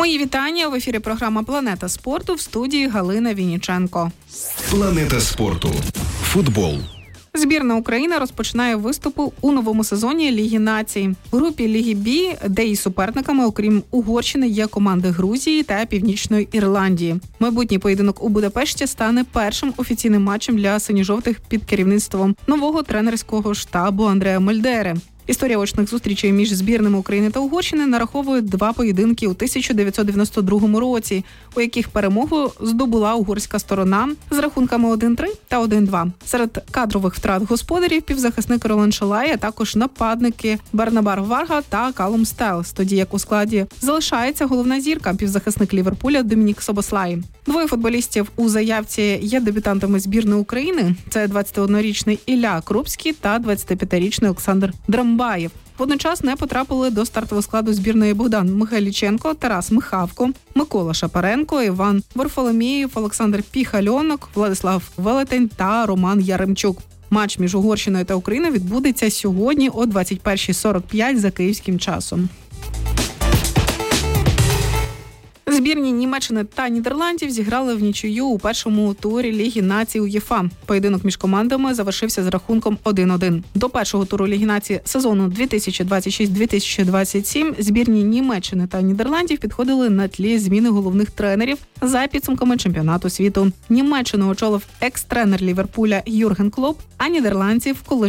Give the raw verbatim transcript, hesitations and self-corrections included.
Мої вітання. В ефірі програма «Планета спорту», в студії Галина Вінніченко. Планета спорту. Футбол. Збірна України розпочинає виступи у новому сезоні Ліги націй. В групі Ліги Бі, де і суперниками, окрім Угорщини, є команди Грузії та Північної Ірландії. Майбутній поєдинок у Будапешті стане першим офіційним матчем для синьо-жовтих під керівництвом нового тренерського штабу Андреа Мольдери. Історія очних зустрічей між збірними України та Угорщини нараховує два поєдинки у тисяча дев'ятсот дев'яносто другому році, у яких перемогу здобула угорська сторона з рахунками один-три та один-два. Серед кадрових втрат господарів півзахисник Ролан Шалай, а також нападники Барнабар Варга та Калум Стелс, тоді як у складі залишається головна зірка півзахисник Ліверпуля Домінік Собослай. Двоє футболістів у заявці є дебютантами збірної України. Це двадцятиоднорічний Ілля Крупський та двадцятип'ятирічний Олександр Драмбаєв. Водночас не потрапили до стартового складу збірної Богдан Михайліченко, Тарас Михавко, Микола Шапаренко, Іван Варфоломєєв, Олександр Піхальонок, Владислав Велетень та Роман Яремчук. Матч між Угорщиною та Україною відбудеться сьогодні о двадцять перша сорок п'ять за київським часом. Збірні Німеччини та Нідерландів зіграли в нічию у першому турі Ліги націй УЄФА. Поєдинок між командами завершився з рахунком один-один. До першого туру Ліги націй сезону дві тисячі двадцять шість - дві тисячі двадцять сім збірні Німеччини та Нідерландів підходили на тлі зміни головних тренерів за підсумками чемпіонату світу. Німеччину очолив екс-тренер Ліверпуля Юрген Клоп, а нідерландців – колишній